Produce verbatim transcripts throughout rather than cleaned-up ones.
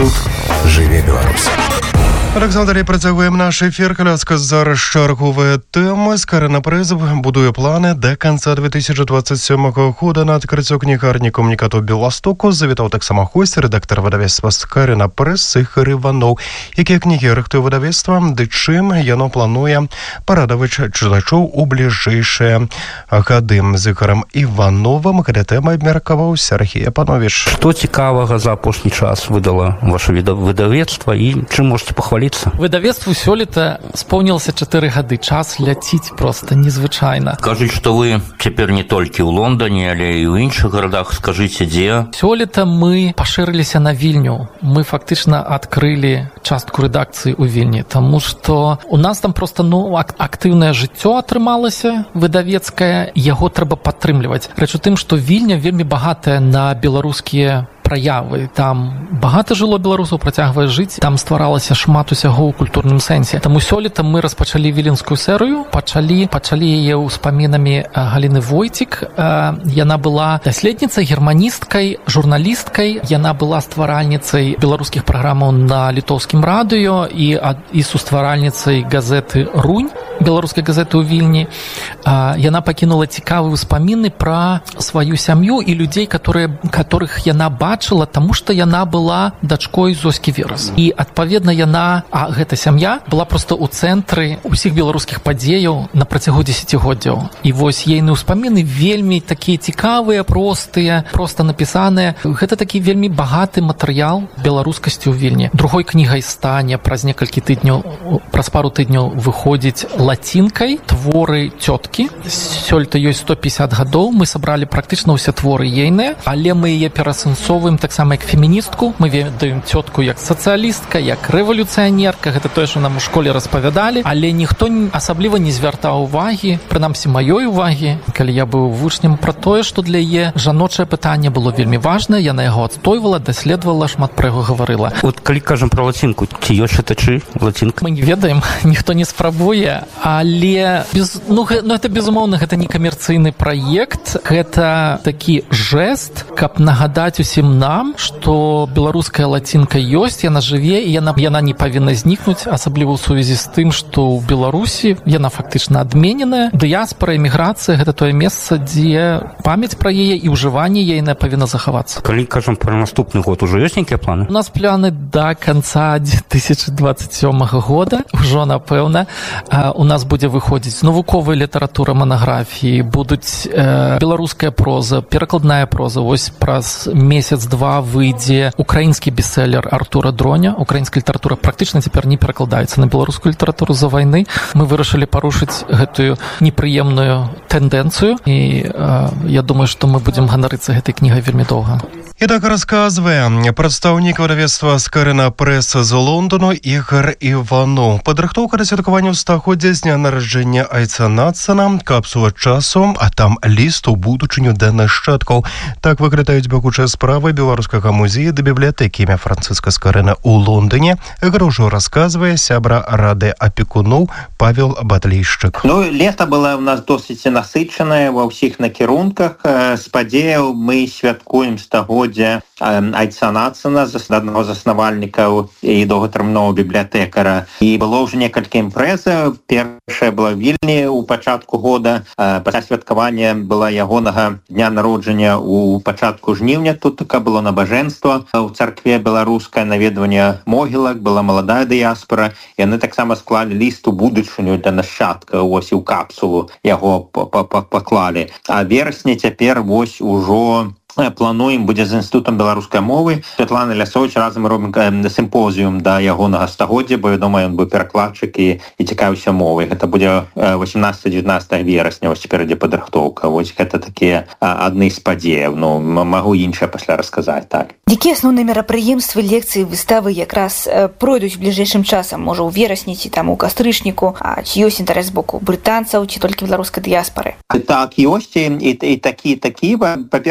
Тут жыве Беларусь. Александр, працягваем наш эфир. Каляска зараз чарговыя тэмы. Скарына Прэс будуе планы да канца две тысячи двадцать сёмага года на адкрыццё кнігарні камунікату Беластоку. Завітаў таксама госць, рэдактар выдавецтва Скарына Прэс Ігар Іваноў. Якія кнігі рыхтуе выдавецтва, ды чым яно плануе парадаваць чытачоў у бліжэйшыя гады. З Ігорам Івановым гэта тэма абмеркаваў Сергей Апанович. Што цікавага за апошні час выдала ваше выдавецтва і чым можете пахваліць? Выдавецтву сёлета споўнілася чатыры гады. Час ляціць проста незвычайна. Кажуць, што вы цяпер не толькі ў Лондоне, але і ў іншых гарадах. Скажыце, дзе? Сёлета мы пашырыліся на Вільню. Мы фактычна адкрылі частку рэдакцыі ў Вільні, таму што у нас там проста ну актыўнае жыццё атрымалася выдавецкае, яго трэба падтрымліваць. Рэч у тым, што Вільня вельмі багатая на беларускія праявы. Там багата жыло беларусаў, працягвае жыць. Там стваралася шмат усяго ў культурным сэнсе. Таму сёлета мы распачалі віленскую серыю, пачалі пачалі яе ўспамінамі Галіны Войцік. Яна была даследніцай, германісткай, журналісткай. Яна была стваральніцай беларускіх праграмаў на літоўскім радыё і, і сустваральніцай газеты «Рунь», беларускай газеты ў Вільні. Яна пакінула цікавыя ўспаміны пра сваю сям'ю і людзей, которые, которых яна бачыла, таму што яна была дачкой Зоскі Верас. І, адпаведна, яна, а гэта сям'я, была проста ў цэнтры ўсіх беларускіх падзеяў на працягу дзесяцігоддзяў. І вось ейны ўспаміны вельмі такія цікавыя, простыя, проста напісаныя. Гэта такі вельмі багаты матэрыял беларускасці ў Вільні. Другой кнігай стане праз некалькі тыдняў, праз пару тыдняў выходзіць лацінкай творы цёткі. Сёлета ёсць сто пятьдесят гадоў. Мы сабралі практычна ўсе творы ейныя, але мы яе перасэнсоўваем таксама як феміністку. Мы ведаем цётку як сацыялістка, як рэвалюцыянерка. Гэта тое, што нам у школе распавядалі, але ніхто асабліва не звяртаў увагі, прынамсі маёй увагі, калі я быў вучнем, пра тое, што для яе жаночае пытанне было вельмі важнае. Яна яго адстойвала, даследавала, шмат пра яго гаварыла. Вот калі кажам пра лацінку, ці ёсць чытачы лацінка? Мы не ведаем, ніхто не спрабуе, але без, ну, гэ, ну, гэта безумоўна, гэта не камерцыйны праект, гэта такі жэст, каб нагадаць усім нам, што беларуская лацінка ёсць, яна жыве, і яна, яна не павінна знікнуць, асабліва ў сувязі з тым, што ў Беларусі яна фактычна адмененая. Дыяспара, эміграцыя — гэта тое месца, дзе памяць пра яе і ўжыванне ейнае павінна захавацца. Калі кажам пра наступны год, ужо ёсць нейкія планы? У нас планы да канца две тысячи двадцать сёмага года, ужо напэўна. У нас будзе выходзіць навуковая літаратура, манаграфіі, будуць э, беларуская проза, перакладная проза. Вось праз месяц-два выйдзе украінскі бестселлер Артура Дроня. Украінская літаратура практычна цяпер не перакладаецца на беларускую літаратуру з-за вайны. Мы вырашылі парушыць гэтую непрыемную тэндэнцыю, і э, я думаю, што мы будзем ганарыцца гэтай кнігай вельмі доўга. І так расказвае прадстаўнік выдавецтва Скарына Прэс з Лондану Ігар Іваноў. Падрыхтоўка да святкавання стагоддзя з дня нараджэння Айца Надсона, капсула часу, а там ліст у будучыню да нашчадкаў. Так выглядаюць бягучыя справы беларускага музея да бібліятэкі імя Францыска Скарына ў Лондоне. Ігар ужо расказвае сябра рады апекуноў Павел Батлейшчык. Ну, лета было у нас досыць насычанае ва ўсіх накірунках. З падзеяў мы святкуем стагоддзя Айца Надсона, аднаго з заснавальнікаў і доўгатэрміновага бібліятэкара. І было ўжо некалькі імпрэзаў. Першая была в Вільні ў пачатку года. Пасля святкавання была ягонага дня народжання ў пачатку жніўня. Тут така было набажэнства ў царкве беларускае, наведванне могілак, была маладая дыяспара. Яны таксама склалі ліст у будучыню для нашчадка, вось і ў капсулу яго паклалі. А верасні цяпер вось ужо плануем, будзе з інстытутам беларускай мовы. Святлана Лясович разам робім сімпозіум да ягонага стагоддзя, бо, вядома, ён быў перакладчык і, і цікавіўся мовай. Гэта будзе восемнадцатага-дзевятнадцатага верасня, вось цяпер ідзе падрыхтоўка. Вось гэта такія адны з падзеяў. Ну, магу іншае пасля расказаць, так. Якія асноўныя мерапрыемствы, лекцыі, выставы якраз пройдуць бліжэйшым часам, можа, ў верасні ці там у кастрычніку, а ці ёсць інтарэс з боку брытанцаў ці толькі беларускай дыяспары? Так, ёсць і, і, і такі, такі. Па-першае, наконт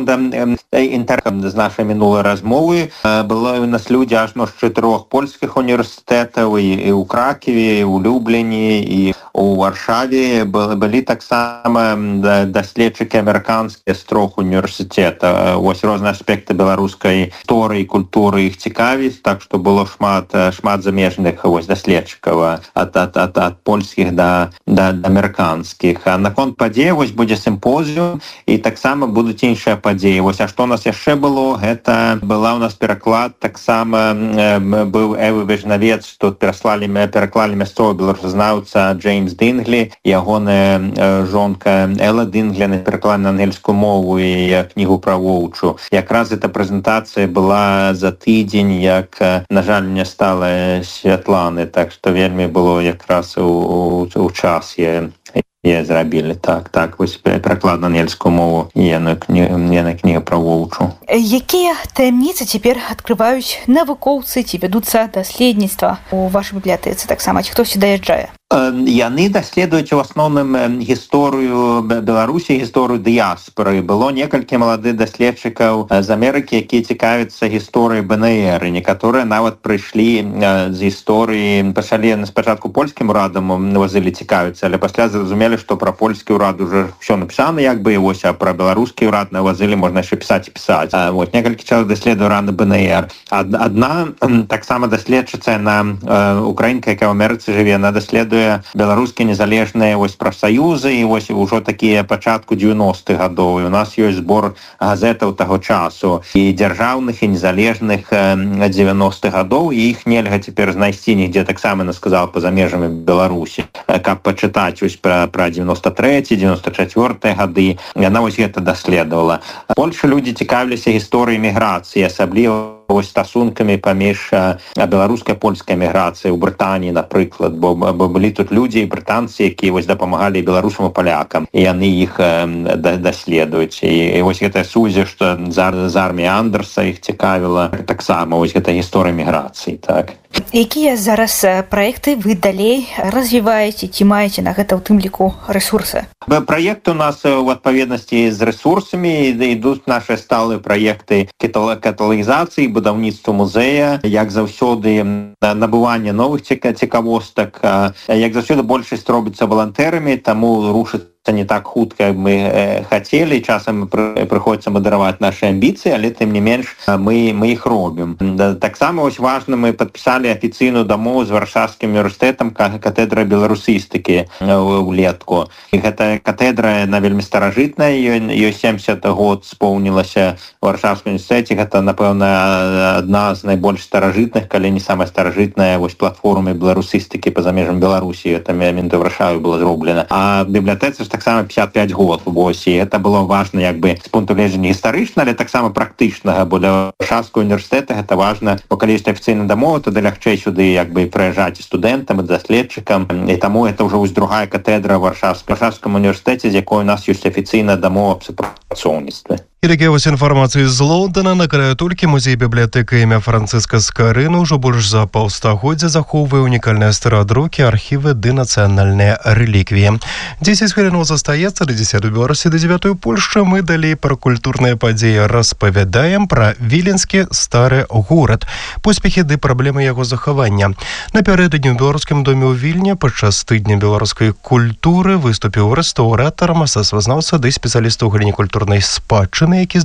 фонда інтэрнэт з нашай мінулай размовы. Было у нас людзі ажно з чатырох польскіх універсітэтаў і ў Краківе, і ў Любліні, і у Варшаве. Былі таксама даследчыкі амерыканскія з трох універсітэта. Вось розныя аспекты беларускай гісторыі, культуры іх цікавіць, так што было шмат шмат замежных вось даследчыкаў ад ад ад ад польскіх да да амерыканскіх. А наконт падзей вось будзе сімпозіум і таксама будуць іншыя падзеі. Вось а што у нас яшчэ было, гэта была у нас пераклад, таксама быў Эвы Вежнавец, тут пераслалі пераклалі мясцовы беларусазнаўца Джеймс Динглі, ягоная жонка Элла Динглі пераклала на ангельскую мову і кнігу пра воўчу. Якраз эта прэзентацыя была за тыдзень, як, на жаль, не стала Святланы, так што вельмі было якраз у, у, у час я Я зрабілі, так, так, вось пераклад на ангельскую мову і яна кніга пра воўчу. Якія таямніцы цяпер адкрываюць навукоўцы ці вядуцца даследніцтва у вашай бібліятэцы таксама, ці хтосьці даязджае? Яны даследуюць у асноўным гісторыю Беларусі, гісторыю дыяспоры. Было некалькі маладых даследчыкаў з Амерыкі, якія цікавяцца гісторыяй БНР. Некаторыя нават прыйшлі з гісторыі, пачалі спачатку польскім урадам вазылі цікавіцца, але пасля зразумелі, што пра польскі ўрад уже ўсё напісана, як бы, вось, а пра беларускі ўрад на вазылі можна яшчэ пісаць і пісаць. Вот, некалькі часов даследую раны БНР. Адна таксама даследчыца, яна украінка, якая ў Амерыцы жыве, яна даследуе беларускія незалежныя вось прафсаюзы і вось ужо такія пачатку дзевяностых гадоў. І у нас ёсць збор газетаў таго часу і дзяржаўных, і незалежных дзевяностых гадоў, і іх нельга цяпер знайсці нігдзе, таксама яна сказала, па-за межамі Беларусі. Каб пачытаць вось пра, пра дзевяносто трэці дзевяносто чацвёртыя гады, яна вось гэта даследавала. Больш людзі цікавіліся гісторыяй міграцыі, асабліва вось стасункамі паміж беларускай польскай міграцыі ў Брытаніі, напрыклад, бо, бо былі тут людзі і брытанцы, якія вось дапамагалі беларусам і палякам, і яны іх да, даследуюць. І, і вось гэтая сувязь, што з, з арміяй Андерса іх цікавіла, таксама вось гэта гісторыя міграцыі, так. Якія зараз праекты вы далей развіваеце, ці маеце на гэта ў тым ліку рэсурсы? Праекты у нас у адпаведнасці з рэсурсамі ідуць нашыя сталыя праекты каталагізацыі, будаўніцтва музея, як заўсёды набыванне новых цікавостак, як заўсёды большасць робіцца валантэрамі, таму рушыцца не так хутка, як мы э, хацелі, часам пры, прыходзіцца мадэраваць нашы амбіцыі, але тым не менш мы, мы іх робім. Да, таксама вось важна, мы падпісалі афіцыйную дамову з Варшавскім універсітэтам катедра беларусістыкі ўлетку. І гэта катедра, яна вельмі старажытная, ёй сямдзесят год споўнілася ў Варшавскім універсітэце. Гэта, напэўна, адна з найбольш старажытных, калі не самая старажытная вось платформа беларусістыкі па-за межам Беларусі. Гэта менавіта ў Варшаве была зроблена. А бібліятэцы таксама пятьдесят пять год вось, і это было важна як бы з пункту гледжання гістарычна, але таксама практычнага, бо для Варшавскага універсітэта гэта важна, бо калі ёсць афіцыйная дамова, тады лягчэй сюды як бы прыязджаць і студэнтам, і даследчыкам, і таму это ўжо вось другая катедра ў Варшавскім універсітэце, з якой у нас ёсць афіцыйная дамова аб супрацоўніцтве. І такі вось інфармацыі з Лондона. На Караатулькі музей-бібліятэка імя Францыска Скарына ўжо больш за паўстагоддзя захоўвае унікальныя старадрукі, архівы ды нацыянальныя рэліквіі. дзесяць хвілінаў застаецца да дзесятай Беларусі, да дзевятай Польшчы. Мы далей пра культурныя падзеі распавядаем, пра віленскі стары горад, поспехі ды праблемы яго захавання. Напярэдадні ў беларускім доме ў Вільні падчас тыдня беларускай культуры выступіў рэстаўратар, мастацтвазнаўца ды спецыяліст у галіне культурнай спадчыны, які з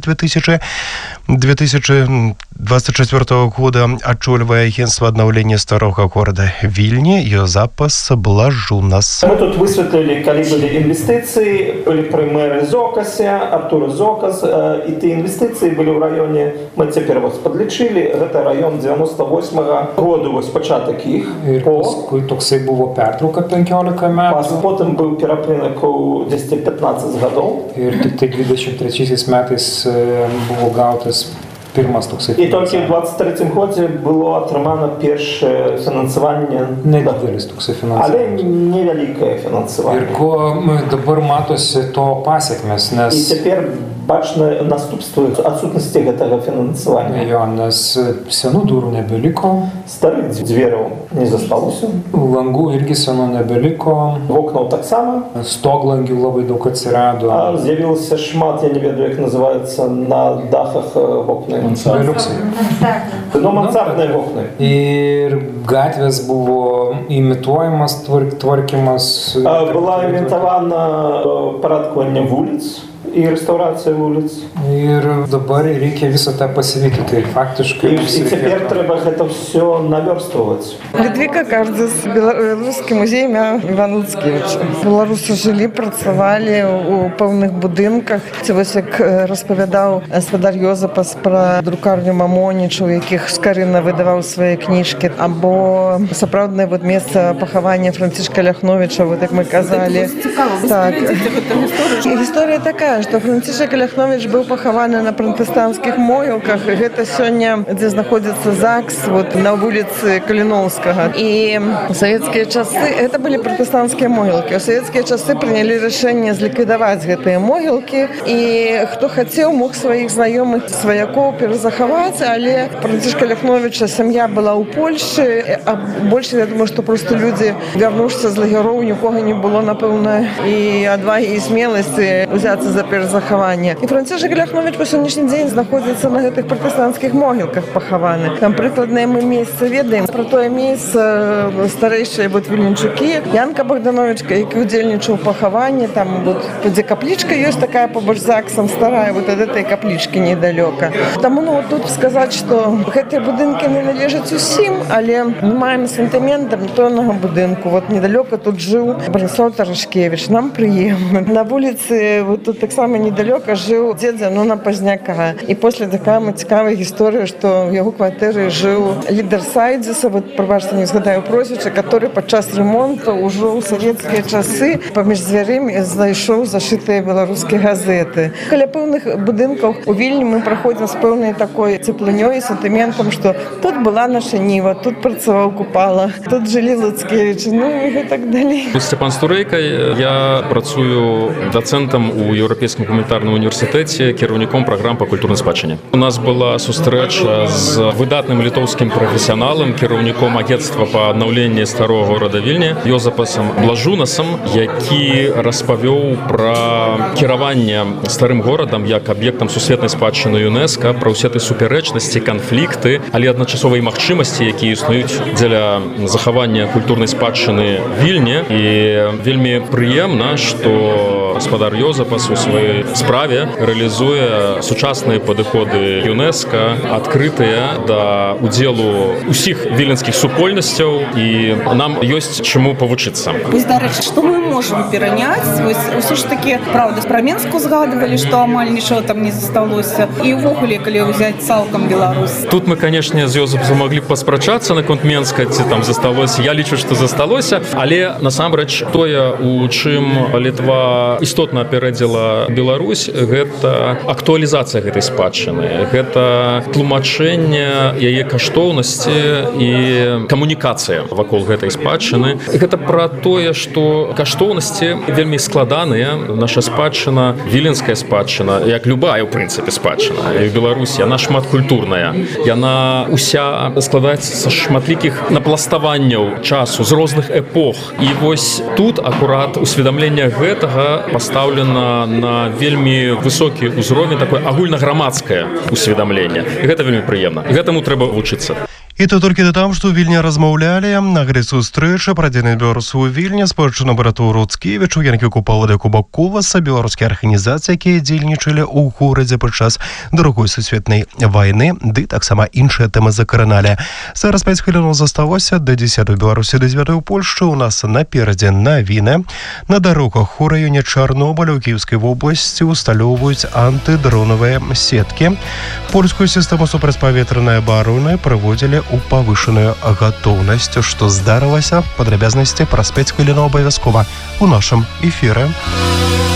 две тысячи двадцать четвёртого года адчульвае агентства аднаўлення старога горада Вільні Йозапас Блажунас. Мы тут высветлілі, калі былі інвестыцыі, былі прымеры Зокася, Артура Зокас, і тыя інвестыцыі былі ў раёне, мы цяпер вось падлічылі, гэта раён девяносто восьмого году, вось пачатак іх. Токсей buvo pertrauka penkiolika metų. Потым быў перапынак у десять-пятнадцать гадоў. Ir tik tai dvidešimt trečiaisiais metais buvo gautas Pirmas toksai. І тільки в двадцять третім році було отримано перше фінансування. Nedidelis toksai Але finansavimas. невелике фінансування. Ir ko dabar matosi to pasiekmes, І nes, тепер бачно наступство відсутності цього фінансування. jo, nes senų durų nebeliko, Старих дверів не зосталося. langų irgi senų nebeliko, Вокнаў так само. stoglangių labai daug atsirado. А з'явилося шмат, я не ведаю, як називається, на дахах вокни. Beliuksai. Ну, мансардні вокни. Ir gatvės buvo imituojamas tvar- tvarkymas. А, Була імітована е, порядкування вулиць і реставрація вулиць. Ir dabar reikia visą tą pasivykti. Tai faktiškai І, mums і тепер reikėtų- треба це все наверстувати. Лідвіка Кардзас, Білоруський музей ім'я Івана Луцкевича. Білоруси жили, працювали у певних будинках. Це ось як розповідав Спадар Йозапас про друкарню Мамоніча, у яких Скарина видавав свої книжки. Або справдне от місце поховання Францишка Ляхновича, от як ми казали. Так. Історія така, що Францишек Ляхнович був похований на протестантських могилках. І це сьогодні, де знаходиться ЗАГС, вот на вулиці Калиновского. И в советские часы это были протестантские могилки. В советские часы приняли решение зликвидовать эти могилки. И кто хотел, мог своих знакомых, свояков перезаховать. Але Францишка Ляхновича семья была у Польши. А больше, я думаю, что просто люди, вернувшись з лагеров, нікого не було, напевно, і одваги, і смілості взяться за перезаховання. І Францишек Ляхнович по сьогоднішній день знаходиться на цих протестантських могилках похований. Там прикладне ми місце ведаємо. Про те місце старейші от Вільничуки, Янка Богдановичка, який удільничав у похованні. Там от, де капличка є така побач ЗАГСом, стара, от від цієї каплички недалеко. Тому ну, тут сказати, що ці будинки не належать усім, але ми маємо сентимент до того будинку. От недалеко тут жив Бронислав Тарашкевич. Нам приємно. На вулиці от тут так само недалеко жив дід Зенона Позняка. І після така цікава історія, що в його квартирі жив лідер Сайдзіса, от, пробачте, не згадаю прізвище, який під час ремонту уже у совєтські часи поміж дверима знайшов зашиті білоруські газети. Біля певних будинків у Вільні ми проходимо з певною такою теплиною і сентиментом, що тут була наша Ніва, тут працював Купала, тут жили Луцкевичі, ну і так далі. Степан Стурейка, я працюю доцентом у Європейському гуманітарному університеті, керівником програм по культурній спадщині. У нас була зустріча з видатним литовським професіоналом, керівником агентства по обновленню старого города Вільні Йозапасом Блажунасом, який розповів про керування старим городом як об'єктом сусвітньої спадщини ЮНЕСКО, про всі ті суперечності, конфлікти, але одночасово і можливості, які існують для заховання культурної спадщини Вільні. І вельми приємно, що Спадар Йозапас у своїй справі реалізує сучасні підходи ЮНЕСКО, відкриті до уділу усіх віленських супольностей, і нам є чому повчитися. Дарич, що ми можемо перейняти? Ось усе ж таки, правда, про Менську згадували, що амаль нічого там не зосталося. І ввогуле, коли взяти цілком Білорусь. Тут ми, звісно, з Йозапасом могли б поспрачатися на конт Менська, ці там зосталося. Я лічу, що зосталося, але насамрэч тое, у чым Літва істотна апередзіла Беларусь, гэта актуалізацыя гэтай спадчыны, гэта тлумачэнне яе каштоўнасці і камунікацыя вакол гэтай спадчыны. Гэта пра тое, што каштоўнасці вельмі складаныя. Наша спадчына, віленская спадчына, як любая, у прынцыпе, спадчына і в Беларусі, яна шматкультурная. Яна уся складаецца са шматлікіх напластаванняў часу, з розных эпох. І вось тут акурат усведамленне гэтага пастаўлена на вельмі высокі ўзровень, такое агульнаграмадскае усведамленне. І гэта вельмі прыемна. І гэтаму трэба вучыцца. І то толькі там, што ў Вільні размаўлялі на гэтай сустрэчы пра дзень беларусаў у Вільні спадчыну братоў Руцкевічу, Янкі Купала ды Куба Коваса, беларускія арганізацыі, якія дзейнічалі ў горадзе падчас другой сусветнай вайны, ды таксама іншыя тэмы закраналі. Зараз пяць хвілінаў засталося да дзесятай Беларусі, да дзевятай у Польшчы. У нас наперадзе навіны. На дарогах у раёне Чарнобыля ў Кіеўскай вобласці усталёўваюць антыдронавыя сеткі. Польскую сістэму супрацьпаветранай абароны праводзілі у павышаную гатоўнасць. Што здарылася, падрабязнасці праз пяць хвілінаў абавязкова у нашым эфіры.